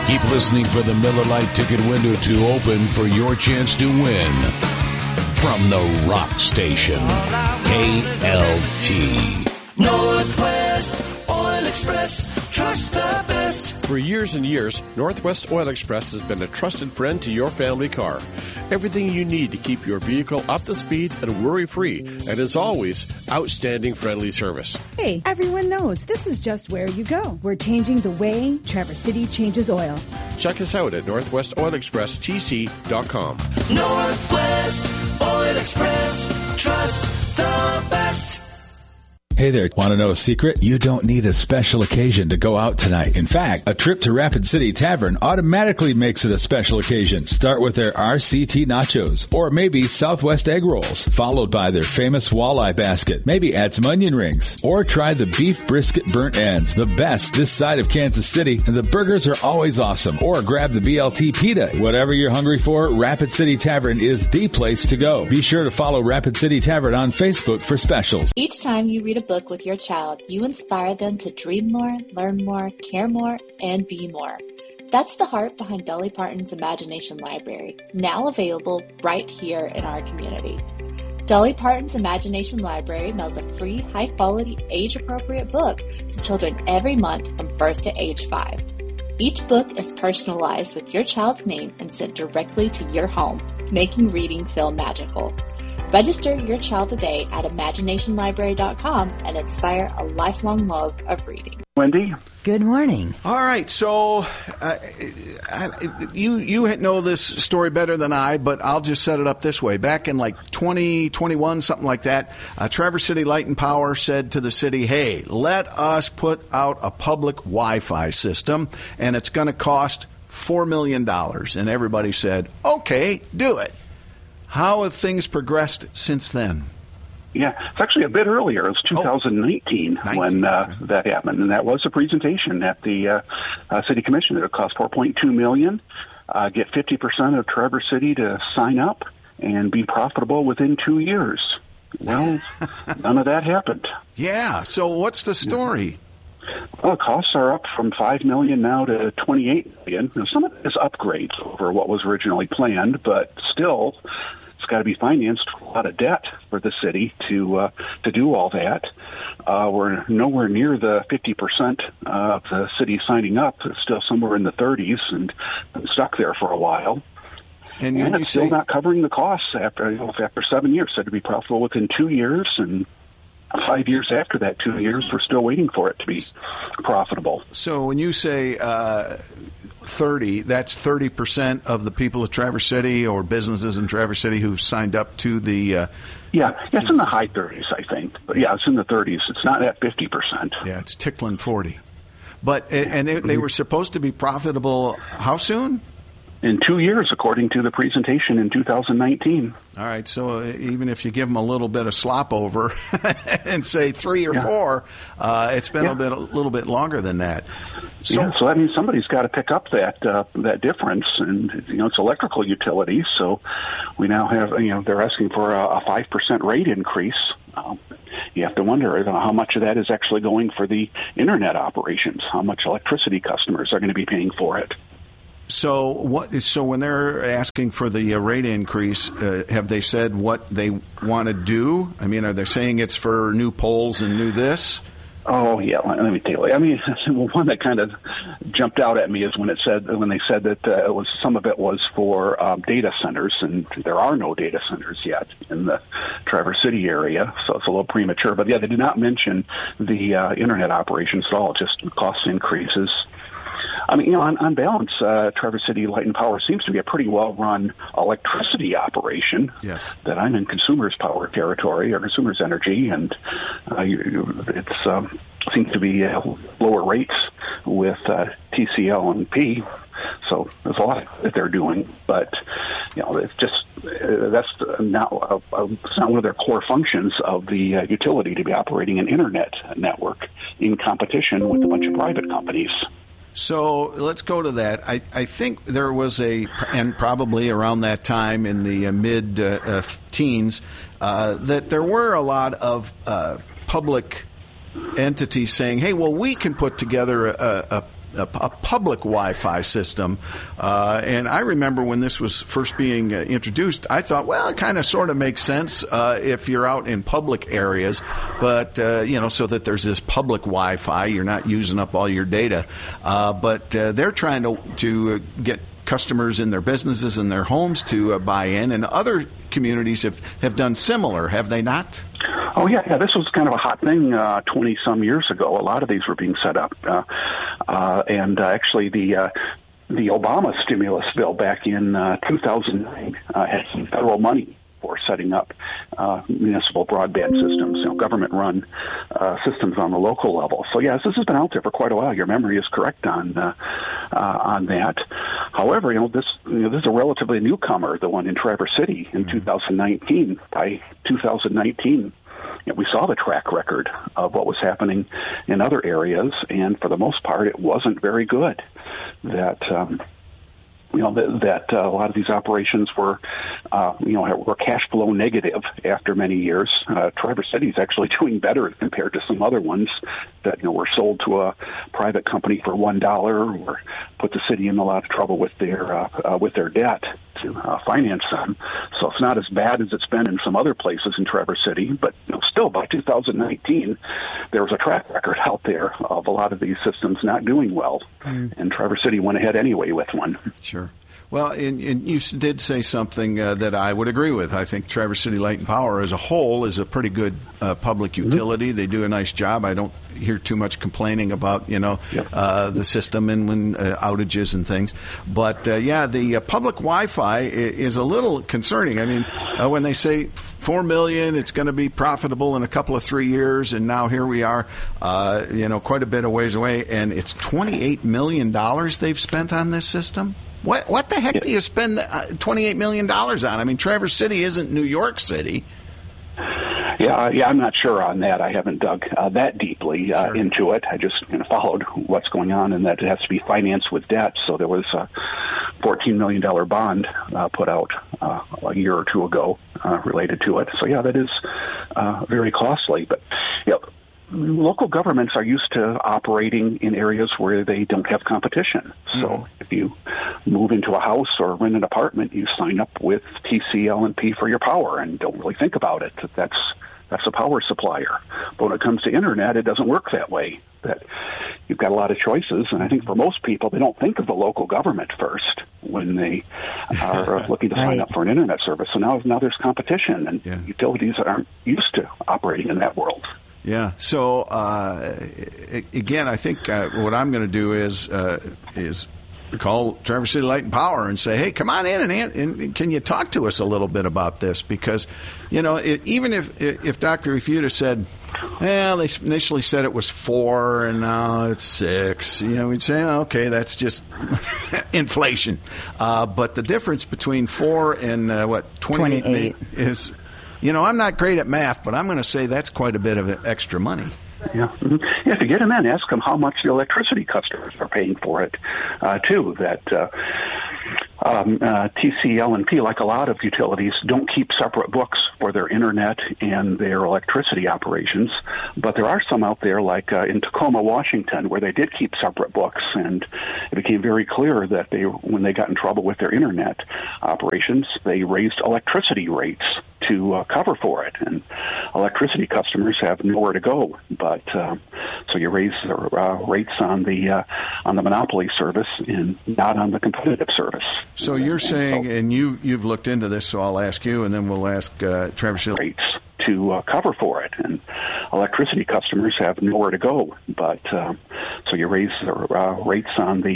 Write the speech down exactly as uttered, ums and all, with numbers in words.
Keep listening for the Miller Lite ticket window to open for your chance to win. From the Rock Station, K L T. Northwest Oil Express, trust the best. For years and years, Northwest Oil Express has been a trusted friend to your family car. Everything you need to keep your vehicle up to speed and worry-free, and as always, outstanding friendly service. Hey, everyone knows this is just where you go. We're changing the way Traverse City changes oil. Check us out at northwest oil express t c dot com. Northwest Oil Express, trust the best. Hey there, want to know a secret? You don't need a special occasion to go out tonight. In fact, a trip to Rapid City Tavern automatically makes it a special occasion. Start with their R C T nachos, or maybe Southwest egg rolls, followed by their famous walleye basket. Maybe add some onion rings, or try the beef brisket burnt ends, the best this side of Kansas City, and the burgers are always awesome. Or grab the B L T pita. Whatever you're hungry for, Rapid City Tavern is the place to go. Be sure to follow Rapid City Tavern on Facebook for specials. Each time you read a book with your child, you inspire them to dream more, learn more, care more, and be more. That's the heart behind Dolly Parton's Imagination Library, now available right here in our community. Dolly Parton's Imagination Library mails a free, high-quality, age-appropriate book to children every month from birth to age five. Each book is personalized with your child's name and sent directly to your home, making reading feel magical. Register your child today at imagination library dot com and inspire a lifelong love of reading. Wendy? Good morning. All right, so uh, I, you you know this story better than I, but I'll just set it up this way. Back in like twenty twenty-one, something like that, uh, Traverse City Light and Power said to the city, hey, let us put out a public Wi-Fi system, and it's going to cost four million dollars. And everybody said, okay, do it. How have things progressed since then? Yeah, it's actually a bit earlier. It was two thousand nineteen oh, when uh, that happened, and that was a presentation at the uh, uh, City Commission. It would cost four point two million dollars, uh, get fifty percent of Traverse City to sign up, and be profitable within two years. Well, none of that happened. Yeah, so what's the story? Well, costs are up from five million dollars now to twenty-eight million dollars. Now, some of it is upgrades over what was originally planned, but still, it's got to be financed with a lot of debt for the city to uh, to do all that. Uh, we're nowhere near the fifty percent of the city signing up. It's still somewhere in the thirties and been stuck there for a while. And, and it's still say- not covering the costs after you know, after seven years. Said to be profitable within two years, and five years after that two years, we're still waiting for it to be profitable. So when you say uh, thirty, that's thirty percent of the people of Traverse City or businesses in Traverse City who've signed up to the... Uh, yeah, it's in the high thirties, I think. But yeah, it's in the thirties. It's not at fifty percent. Yeah, it's tickling forty. But And they, they were supposed to be profitable how soon? In two years, according to the presentation in two thousand nineteen. All right, so even if you give them a little bit of slop over and say three or yeah. four, uh, it's been yeah. a bit a little bit longer than that. So, yeah, so that means somebody's got to pick up that uh, that difference, and you know it's electrical utilities. So we now have you know they're asking for a five percent rate increase. Um, you have to wonder you know, how much of that is actually going for the internet operations. How much electricity customers are going to be paying for it. So what? So when they're asking for the rate increase, uh, have they said what they want to do? I mean, are they saying it's for new poles and new this? Oh yeah, let me tell you. I mean, one that kind of jumped out at me is when it said when they said that uh, it was some of it was for um, data centers, and there are no data centers yet in the Traverse City area, so it's a little premature. But yeah, they did not mention the uh, internet operations at all, just cost increases. I mean, you know, on, on balance, uh, Traverse City Light and Power seems to be a pretty well-run electricity operation. Yes. That I'm in Consumers Power territory or Consumers Energy, and uh, it's um, seems to be uh, lower rates with uh, T C L and P. So there's a lot that they're doing, but you know, it's just uh, that's not uh, uh, it's not one of their core functions of the uh, utility to be operating an internet network in competition with a bunch of private companies. So let's go to that. I, I think there was a, and probably around that time in the uh, mid-teens, uh, uh, that there were a lot of uh, public entities saying, hey, well, we can put together a, a a, a public Wi-Fi system. Uh, and I remember when this was first being uh, introduced, I thought, well, it kind of sort of makes sense uh, if you're out in public areas, but, uh, you know, so that there's this public Wi-Fi, you're not using up all your data. Uh, but uh, they're trying to, to uh, get customers in their businesses and their homes to uh, buy in, and other communities have, have done similar, have they not? Oh, yeah, yeah. This was kind of a hot thing uh, twenty-some years ago. A lot of these were being set up. Uh, uh, and uh, actually, the uh, the Obama stimulus bill back in uh, two thousand nine uh, had some federal money for setting up uh, municipal broadband systems, you know, government-run uh, systems on the local level. So, yes, this has been out there for quite a while. Your memory is correct on uh, uh, on that. However, you know, this you know, this is a relatively newcomer, the one in Traverse City in two thousand nineteen. By two thousand nineteen, you know, we saw the track record of what was happening in other areas, and for the most part, it wasn't very good. That um, you know that, that uh, a lot of these operations were, uh, you know, were cash flow negative after many years. Uh, Traverse City is actually doing better compared to some other ones that you know were sold to a private company for one dollar, or put the city in a lot of trouble with their uh, uh, with their debt to uh, finance them. So it's not as bad as it's been in some other places in Traverse City, but you know, still by two thousand nineteen, there was a track record out there of a lot of these systems not doing well, mm. and Traverse City went ahead anyway with one. Sure. Well, and, and you did say something uh, that I would agree with. I think Traverse City Light and Power as a whole is a pretty good uh, public utility. Mm-hmm. They do a nice job. I don't hear too much complaining about, you know, yep. uh, the system and when uh, outages and things. But, uh, yeah, the uh, public Wi-Fi is a little concerning. I mean, uh, when they say four million dollars, it's going to be profitable in a couple of three years, and now here we are, uh, you know, quite a bit of ways away, and it's twenty-eight million dollars they've spent on this system? What what the heck do you spend uh, twenty-eight million dollars on? I mean, Traverse City isn't New York City. Yeah, yeah, I'm not sure on that. I haven't dug uh, that deeply uh, sure. into it. I just you know, followed what's going on, and that it has to be financed with debt. So there was a fourteen million dollars bond uh, put out uh, a year or two ago uh, related to it. So, yeah, that is uh, very costly. But, you know, local governments are used to operating in areas where they don't have competition. So mm-hmm. if you move into a house or rent an apartment, you sign up with T C L and P for your power and don't really think about it. That's that's a power supplier. But when it comes to internet, it doesn't work that way. That you've got a lot of choices, and I think for most people, they don't think of the local government first when they are looking to sign right. up for an internet service. So now, now there's competition, and yeah. utilities aren't used to operating in that world. Yeah. So uh, again, I think uh, what I'm going to do is uh, is call Traverse City Light and Power and say, "Hey, come on in and, and can you talk to us a little bit about this?" Because you know, it, even if if Doctor Refuta said, "Well, they initially said it was four and now it's six," you know, we'd say, oh, "Okay, that's just inflation." Uh, but the difference between four and uh, what twenty-eight, twenty-eight is. You know, I'm not great at math, but I'm going to say that's quite a bit of extra money. Yeah. Mm-hmm. Yeah, to get them in, ask them how much the electricity customers are paying for it, uh, too. That uh, um, uh, T C L and P, like a lot of utilities, don't keep separate books for their internet and their electricity operations. But there are some out there, like uh, in Tacoma, Washington, where they did keep separate books, and it became very clear that they, when they got in trouble with their internet operations, they raised electricity rates to uh, cover for it, and electricity customers have nowhere to go. But uh, so you raise the uh, rates on the uh, on the monopoly service and not on the competitive service. So you're and, saying, and, so, and you you've looked into this, so I'll ask you, and then we'll ask uh, Traverse City rates to uh, cover for it, and electricity customers have nowhere to go. But uh, so you raise the uh, rates on the